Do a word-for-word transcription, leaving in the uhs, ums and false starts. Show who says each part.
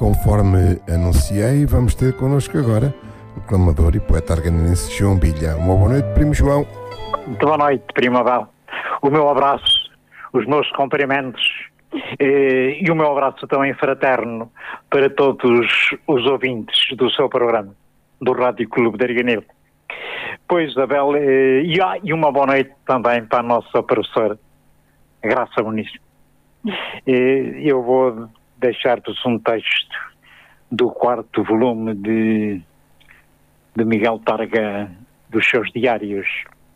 Speaker 1: conforme anunciei, vamos ter connosco agora o clamador e poeta arganense João Bilha. Uma boa noite, primo João.
Speaker 2: Muito boa noite, primo Abel. O meu abraço, os meus cumprimentos eh, e o meu abraço também fraterno para todos os ouvintes do seu programa, do Rádio Clube de Arganil. Pois, Abel, eh, e, ah, e uma boa noite também para a nossa professora, Graça Muniz. Eh, eu vou deixar-vos um texto do quarto volume de, de Miguel Targa, dos seus diários.